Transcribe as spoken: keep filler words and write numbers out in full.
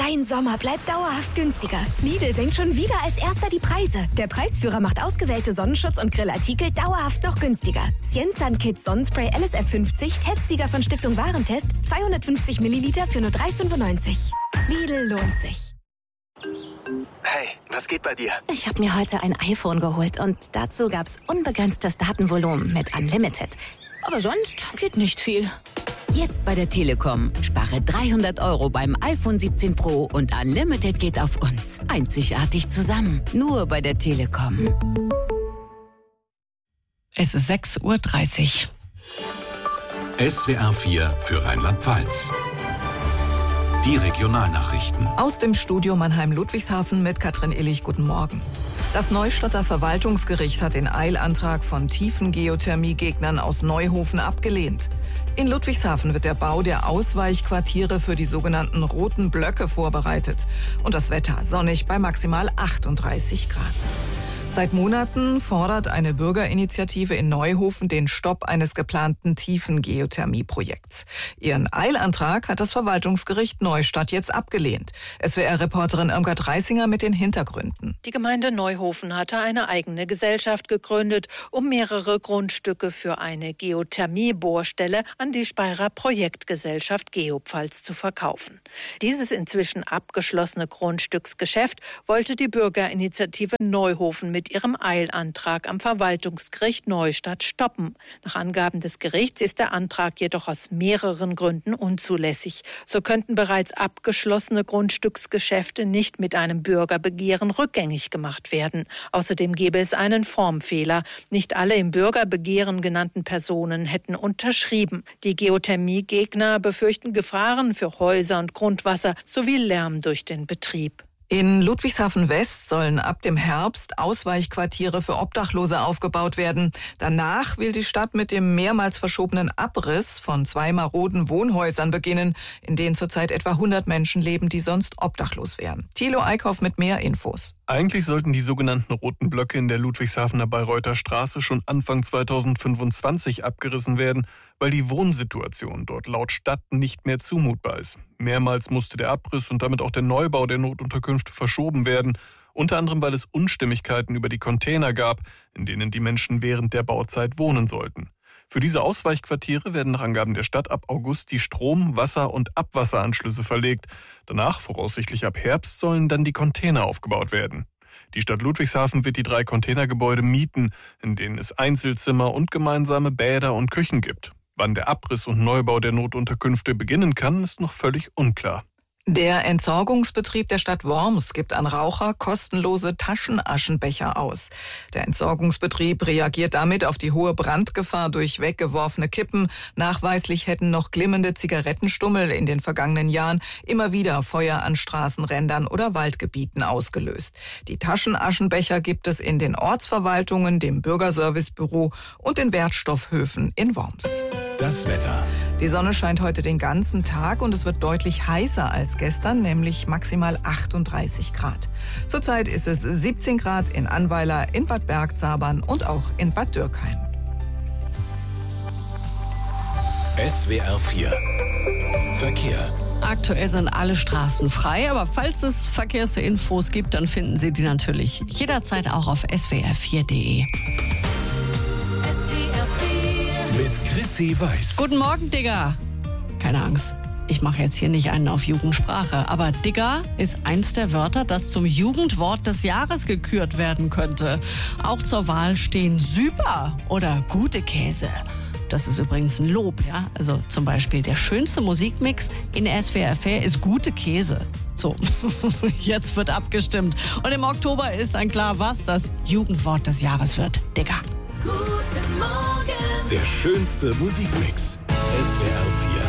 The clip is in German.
Dein Sommer bleibt dauerhaft günstiger. Lidl senkt schon wieder als erster die Preise. Der Preisführer macht ausgewählte Sonnenschutz- und Grillartikel dauerhaft noch günstiger. Cienzan Kids Sonnenspray L S F fünfzig, Testsieger von Stiftung Warentest, zweihundertfünfzig Milliliter für nur drei fünfundneunzig. Lidl lohnt sich. Hey, was geht bei dir? Ich habe mir heute ein iPhone geholt und dazu gab's unbegrenztes Datenvolumen mit Unlimited. Aber sonst geht nicht viel. Jetzt bei der Telekom. Spare dreihundert Euro beim iPhone siebzehn Pro und Unlimited geht auf uns. Einzigartig zusammen. Nur bei der Telekom. Es ist sechs Uhr dreißig. S W R vier für Rheinland-Pfalz. Die Regionalnachrichten. Aus dem Studio Mannheim-Ludwigshafen mit Katrin Illich. Guten Morgen. Das Neustadter Verwaltungsgericht hat den Eilantrag von Tiefengeothermie-Gegnern aus Neuhofen abgelehnt. In Ludwigshafen wird der Bau der Ausweichquartiere für die sogenannten roten Blöcke vorbereitet. Und das Wetter sonnig bei maximal achtunddreißig Grad. Seit Monaten fordert eine Bürgerinitiative in Neuhofen den Stopp eines geplanten Tiefengeothermie-Projekts. Ihren Eilantrag hat das Verwaltungsgericht Neustadt jetzt abgelehnt. S W R-Reporterin Irmgard Reisinger mit den Hintergründen. Die Gemeinde Neuhofen hatte eine eigene Gesellschaft gegründet, um mehrere Grundstücke für eine Geothermie-Bohrstelle an die Speyerer Projektgesellschaft Geopfalz zu verkaufen. Dieses inzwischen abgeschlossene Grundstücksgeschäft wollte die Bürgerinitiative Neuhofen mit ihrem Eilantrag am Verwaltungsgericht Neustadt stoppen. Nach Angaben des Gerichts ist der Antrag jedoch aus mehreren Gründen unzulässig. So könnten bereits abgeschlossene Grundstücksgeschäfte nicht mit einem Bürgerbegehren rückgängig gemacht werden. Außerdem gäbe es einen Formfehler. Nicht alle im Bürgerbegehren genannten Personen hätten unterschrieben. Die Geothermiegegner befürchten Gefahren für Häuser und Grundwasser sowie Lärm durch den Betrieb. In Ludwigshafen West sollen ab dem Herbst Ausweichquartiere für Obdachlose aufgebaut werden. Danach will die Stadt mit dem mehrmals verschobenen Abriss von zwei maroden Wohnhäusern beginnen, in denen zurzeit etwa hundert Menschen leben, die sonst obdachlos wären. Thilo Eickhoff mit mehr Infos. Eigentlich sollten die sogenannten roten Blöcke in der Ludwigshafener Bayreuther Straße schon Anfang zweitausendfünfundzwanzig abgerissen werden, weil die Wohnsituation dort laut Stadt nicht mehr zumutbar ist. Mehrmals musste der Abriss und damit auch der Neubau der Notunterkünfte verschoben werden, unter anderem weil es Unstimmigkeiten über die Container gab, in denen die Menschen während der Bauzeit wohnen sollten. Für diese Ausweichquartiere werden nach Angaben der Stadt ab August die Strom-, Wasser- und Abwasseranschlüsse verlegt. Danach, voraussichtlich ab Herbst, sollen dann die Container aufgebaut werden. Die Stadt Ludwigshafen wird die drei Containergebäude mieten, in denen es Einzelzimmer und gemeinsame Bäder und Küchen gibt. Wann der Abriss und Neubau der Notunterkünfte beginnen kann, ist noch völlig unklar. Der Entsorgungsbetrieb der Stadt Worms gibt an Raucher kostenlose Taschenaschenbecher aus. Der Entsorgungsbetrieb reagiert damit auf die hohe Brandgefahr durch weggeworfene Kippen. Nachweislich hätten noch glimmende Zigarettenstummel in den vergangenen Jahren immer wieder Feuer an Straßenrändern oder Waldgebieten ausgelöst. Die Taschenaschenbecher gibt es in den Ortsverwaltungen, dem Bürgerservicebüro und den Wertstoffhöfen in Worms. Das Wetter. Die Sonne scheint heute den ganzen Tag und es wird deutlich heißer als gestern, nämlich maximal achtunddreißig Grad. Zurzeit ist es siebzehn Grad in Annweiler, in Bad Bergzabern und auch in Bad Dürkheim. S W R vier Verkehr. Aktuell sind alle Straßen frei, aber falls es Verkehrsinfos gibt, dann finden Sie die natürlich jederzeit auch auf s w r vier punkt d e. Mit Chrissy Weiß. Guten Morgen, Digga. Keine Angst, ich mache jetzt hier nicht einen auf Jugendsprache, aber Digga ist eins der Wörter, das zum Jugendwort des Jahres gekürt werden könnte. Auch zur Wahl stehen Super oder gute Käse. Das ist übrigens ein Lob, ja. Also zum Beispiel der schönste Musikmix in S W R vier ist gute Käse. So, jetzt wird abgestimmt. Und im Oktober ist dann klar, was das Jugendwort des Jahres wird. Digga. Guten Morgen. Der schönste Musikmix. S W R vier.